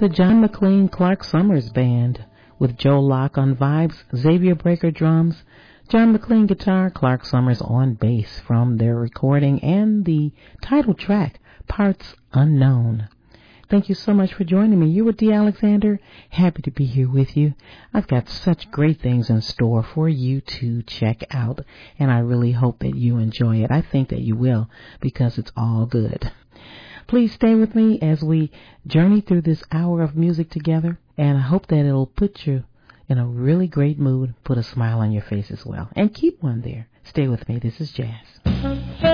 The John McLean Clark Summers Band with Joe Locke on vibes, Xavier Breaker drums, John McLean guitar, Clark Summers on bass from their recording and the title track, Parts Unknown. Thank you so much for joining me. You were Dee Alexander. Happy to be here with you. I've got such great things in store for you to check out, and I really hope that you enjoy it. I think that you will because it's all good. Please stay with me as we journey through this hour of music together, and I hope that it'll put you in a really great mood, put a smile on your face as well, and keep one there. Stay with me. This is Jazz.